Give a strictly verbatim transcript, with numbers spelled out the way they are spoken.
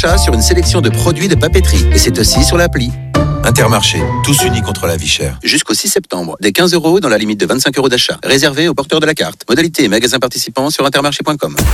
Achat sur une sélection de produits de papeterie. Et c'est aussi sur l'appli. Intermarché, tous unis contre la vie chère. Jusqu'au six septembre, des quinze euros dans la limite de vingt-cinq euros d'achat. Réservé aux porteurs de la carte. Modalité et magasin participants sur intermarché point com.